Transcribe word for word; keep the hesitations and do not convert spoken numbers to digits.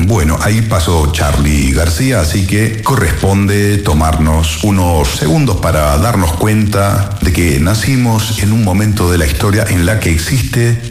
Bueno, ahí pasó Charly García, así que corresponde tomarnos unos segundos para darnos cuenta de que nacimos en un momento de la historia en la que existe